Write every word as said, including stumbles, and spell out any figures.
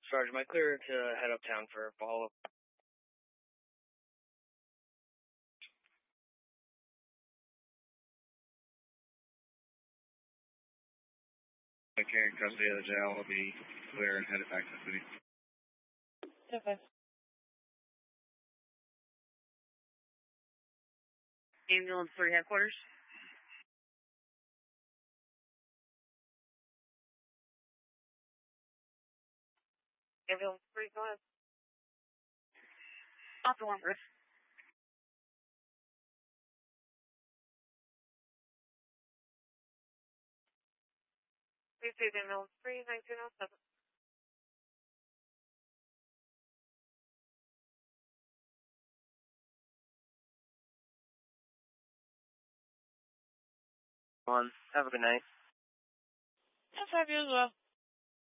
Sergeant, am I clear to head uptown for a follow-up? Okay, in custody of the jail, will be clear and headed back to the city. Okay. Ambulance three headquarters. Ambulance three, go ahead. Off the one, Chris. Please say the ambulance three, nineteen oh seven. One. Have a good night. Yes, have you as well.